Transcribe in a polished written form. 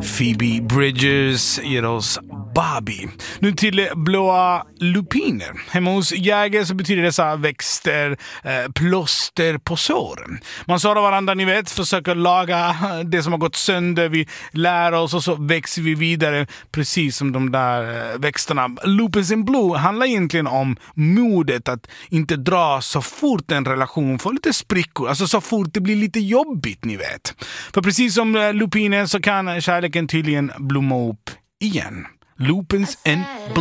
Phoebe Bridgers ger oss Barbie. Nu till blåa lupiner. Hemma hos jägare så betyder dessa växter plåster på sår. Man sa varandra, ni vet, försöker laga det som har gått sönder. Vi lär oss och så växer vi vidare precis som de där växterna. Lupus in Blue handlar egentligen om modet att inte dra så fort en relation får lite sprickor. Alltså så fort det blir lite jobbigt, ni vet. För precis som lupiner så kan kärleken tydligen blomma upp igen. Lupins and